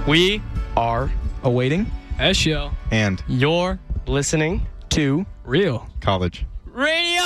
We are awaiting S-Show. And you're listening to Real college. radio.